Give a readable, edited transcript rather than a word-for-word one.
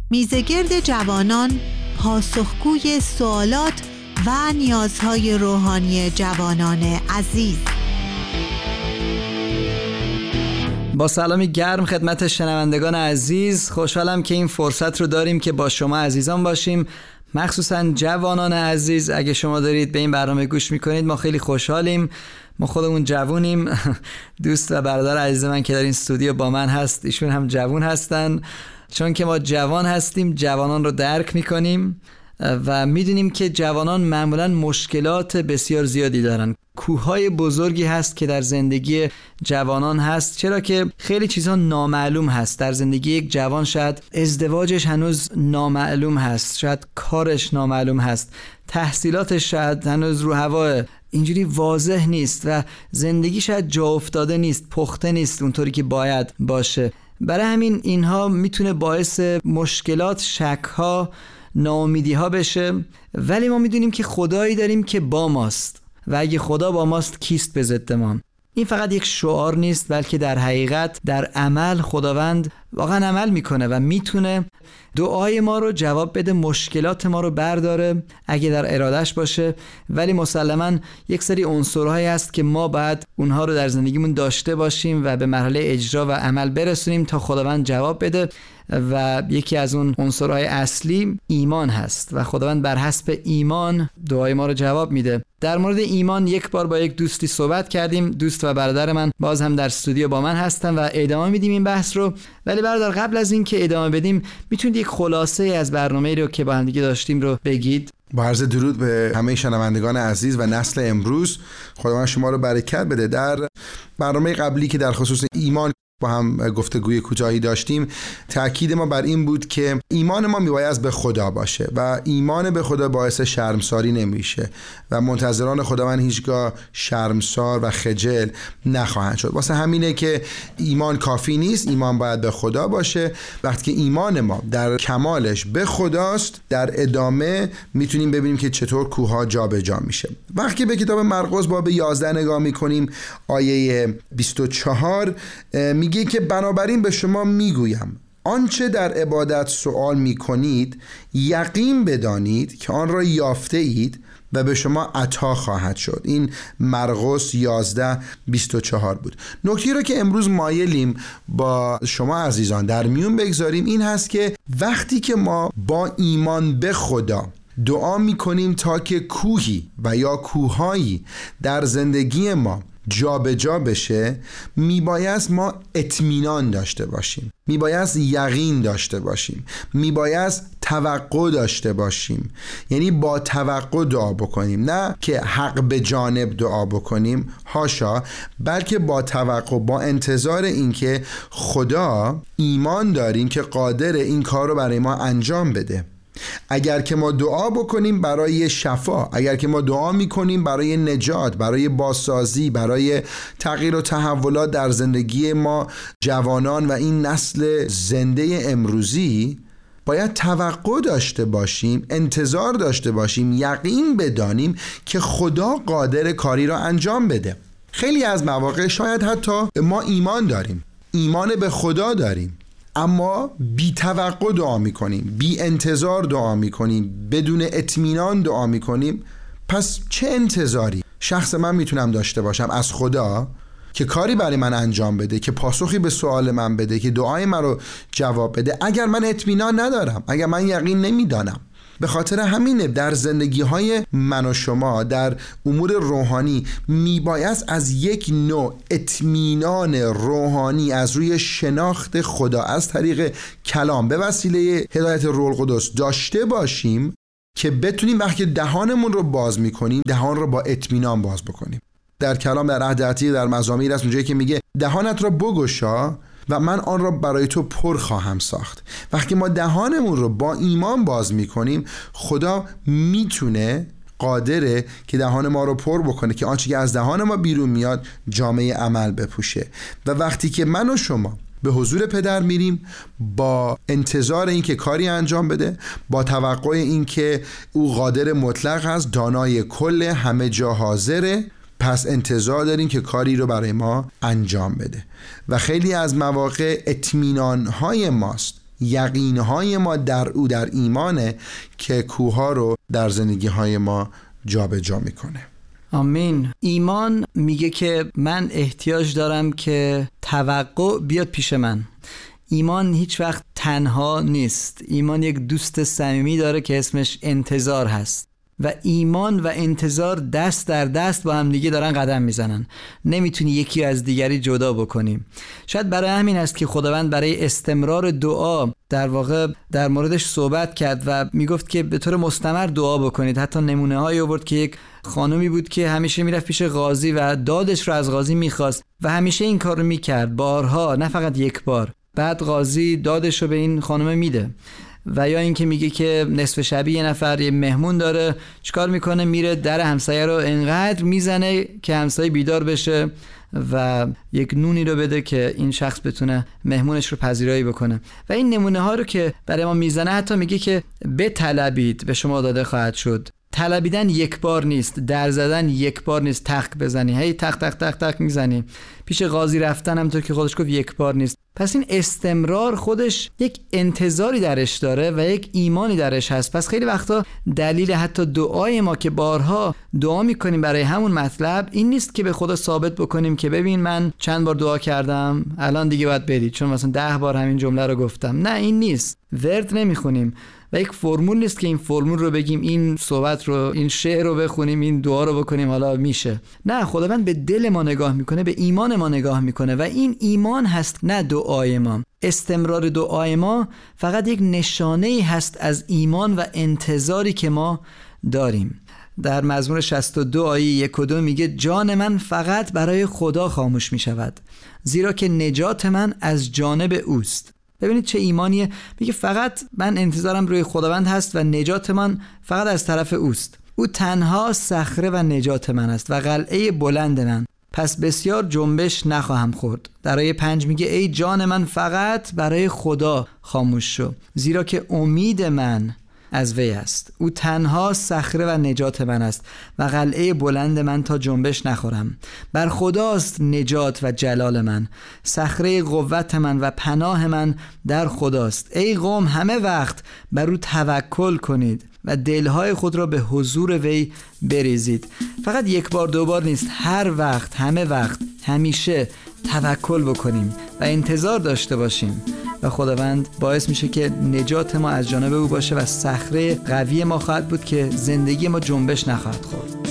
میزگرد جوانان پاسخگوی سوالات و نیازهای روحانی جوانان عزیز. با سلامی گرم خدمت شنوندگان عزیز، خوشحالم که این فرصت رو داریم که با شما عزیزان باشیم، مخصوصا جوانان عزیز. اگه شما دارید به این برنامه گوش میکنید ما خیلی خوشحالیم. ما خودمون جوونیم. دوست و برادر عزیز من که در این استودیو با من هست، ایشون هم جوون هستن. چون که ما جوان هستیم جوانان رو درک میکنیم و میدونیم که جوانان معمولا مشکلات بسیار زیادی دارن. کوههای بزرگی هست که در زندگی جوانان هست، چرا که خیلی چیزها نامعلوم هست در زندگی یک جوان. شاید ازدواجش هنوز نامعلوم هست، شاید کارش نامعلوم هست، تحصیلاتش شاید هنوز رو هوا، اینجوری واضح نیست و زندگی شاید جا افتاده نیست، پخته نیست اونطوری که باید باشه. برای همین اینها میتونه باعث مشکلات، شک‌ها، ناامیدی‌ها بشه. ولی ما میدونیم که خدایی داریم که با ماست و اگه خدا با ماست کیست به ضد ما؟ این فقط یک شعار نیست، بلکه در حقیقت در عمل خداوند واقعا عمل میکنه و میتونه دعای ما رو جواب بده، مشکلات ما رو برداره اگه در ارادش باشه. ولی مسلماً یک سری عنصرهایی هست که ما باید اونها رو در زندگیمون داشته باشیم و به مرحله اجرا و عمل برسونیم تا خداوند جواب بده. و یکی از اون عنصرهای اصلی ایمان هست و خداوند بر حسب ایمان دعای ما رو جواب میده. در مورد ایمان یک بار با یک دوستی صحبت کردیم، دوست و برادر من باز هم در استودیو با من هستن و ادامه میدیم این بحث رو. ولی برادر قبل از این که ادامه بدیم میتونید یک خلاصه از برنامه‌ای رو که با هم دیگه داشتیم رو بگید؟ با عرض درود به همه شنوندگان عزیز و نسل امروز، خداوند شما رو برکت بده. در برنامه قبلی که در خصوص ایمان با هم گفتگوی کوتاهی داشتیم، تأکید ما بر این بود که ایمان ما میباید به خدا باشه و ایمان به خدا باعث شرمساری نمیشه و منتظران خداوند هیچگاه شرمسار و خجل نخواهند شد. واسه همینه که ایمان کافی نیست، ایمان باید به خدا باشه. وقتی که ایمان ما در کمالش به خداست، در ادامه میتونیم ببینیم که چطور کوه‌ها جابجا میشه. وقتی به کتاب مرقس باب 11 نگاه میکنیم، آیه 24 میگه که بنابراین به شما میگویم آنچه در عبادت سؤال میکنید یقین بدانید که آن را یافته اید و به شما عطا خواهد شد. این مرقس 11:24 بود. نکته رو که امروز مایلیم با شما عزیزان در میون بگذاریم این هست که وقتی که ما با ایمان به خدا دعا میکنیم تا که کوهی و یا کوههایی در زندگی ما جابجا بشه، میبایست ما اطمینان داشته باشیم، میبایست یقین داشته باشیم، میبایست توقع داشته باشیم. یعنی با توقع دعا بکنیم، نه که حق به جانب دعا بکنیم، هاشا، بلکه با توقع، با انتظار اینکه خدا ایمان داریم که قادر این کار رو برای ما انجام بده. اگر که ما دعا بکنیم برای شفا، اگر که ما دعا میکنیم برای نجات، برای بازسازی، برای تغییر و تحولات در زندگی ما جوانان و این نسل زنده امروزی، باید توقع داشته باشیم، انتظار داشته باشیم، یقین بدانیم که خدا قادر کاری را انجام بده. خیلی از مواقع شاید حتی ما ایمان داریم، ایمان به خدا داریم، اما بی توقع دعا میکنیم، بی انتظار دعا میکنیم، بدون اطمینان دعا میکنیم. پس چه انتظاری شخص من میتونم داشته باشم از خدا که کاری برای من انجام بده، که پاسخی به سوال من بده، که دعای من رو جواب بده، اگر من اطمینان ندارم، اگر من یقین نمیدانم؟ به خاطر همینه در زندگی های من و شما در امور روحانی میبایست از یک نوع اطمینان روحانی از روی شناخت خدا از طریق کلام به وسیله هدایت روح القدس داشته باشیم که بتونیم وقتی دهانمون رو باز میکنیم دهان رو با اطمینان باز بکنیم. در کلام در عهد عتیق در مزامیر هست اونجایی که میگه دهانت را بگشا و من آن را برای تو پر خواهم ساخت. وقتی ما دهانمون رو با ایمان باز میکنیم، خدا میتونه، قادره که دهان ما رو پر بکنه که آنچه که از دهان ما بیرون میاد جامعه عمل بپوشه. و وقتی که من و شما به حضور پدر میریم با انتظار این که کاری انجام بده، با توقع این که او قادر مطلق هست، دانای کل، همه جا حاضره، پس انتظار داریم که کاری رو برای ما انجام بده. و خیلی از مواقع اطمینان‌های ماست یقینهای ما در او، در ایمانه که کوهها رو در زندگیهای ما جابجا میکنه. آمین. ایمان میگه که من احتیاج دارم که توقع بیاد پیش من. ایمان هیچ وقت تنها نیست. ایمان یک دوست صمیمی داره که اسمش انتظار هست و ایمان و انتظار دست در دست با هم دیگه دارن قدم میزنن. نمیتونی یکی از دیگری جدا بکنیم. شاید برای همین است که خداوند برای استمرار دعا در واقع در موردش صحبت کرد و میگفت که به طور مستمر دعا بکنید. حتی نمونه هایی آورد که یک خانومی بود که همیشه میرفت پیش قاضی و دادش رو از قاضی میخواست و همیشه این کار رو میکرد، بارها، نه فقط یک بار. بعد قاضی دادش رو به این خانم میده. و یا اینکه میگه که نصف شبی یه نفر یه مهمون داره، چیکار میکنه؟ میره در همسایه رو انقدر میزنه که همسایه بیدار بشه و یک نونی رو بده که این شخص بتونه مهمونش رو پذیرایی بکنه. و این نمونه ها رو که برای ما میزنه، حتی میگه که بطلبید به شما داده خواهد شد. طلبیدن یک بار نیست، در زدن یک بار نیست، تق بزنی هی تق تق تق تق میزنی. پیش قاضی رفتن همونطور که خودش گفت یک بار نیست. پس این استمرار خودش یک انتظاری درش داره و یک ایمانی درش هست. پس خیلی وقتا دلیل حتی دعای ما که بارها دعا میکنیم برای همون مطلب این نیست که به خدا ثابت بکنیم که ببین من چند بار دعا کردم الان دیگه باید برید چون مثلا 10 بار همین جمله رو گفتم. نه، این نیست. ورد نمیخونیم و یک فرمول نیست که این فرمول رو بگیم، این صحبت رو، این شعر رو بخونیم، این دعا رو بکنیم حالا میشه. نه، خداوند به دل ما نگاه میکنه، به ایمان ما نگاه میکنه و این ایمان هست، نه دعای ما. استمرار دعای ما فقط یک نشانه هست از ایمان و انتظاری که ما داریم. در مزمور 62 آیه 1 و 2 میگه جان من فقط برای خدا خاموش میشود، زیرا که نجات من از جانب اوست. ببینید چه ایمانیه. میگه فقط من انتظارم روی خداوند هست و نجات من فقط از طرف اوست. او تنها صخره و نجات من است و قلعه بلند من، پس بسیار جنبش نخواهم خورد. در آیه 5 میگه ای جان من فقط برای خدا خاموش شو، زیرا که امید من از وی است. او تنها صخره و نجات من است و قلعه بلند من تا جنبش نخورم. بر خداست نجات و جلال من، صخره قوت من و پناه من در خداست. ای قوم همه وقت بر او توکل کنید و دلهای خود را به حضور وی بریزید. فقط یک بار دو بار نیست، هر وقت، همه وقت، همیشه توکل بکنیم و انتظار داشته باشیم و خداوند باعث میشه که نجات ما از جانب او باشه و صخره قوی ما خواهد بود که زندگی ما جنبش نخواهد خورد.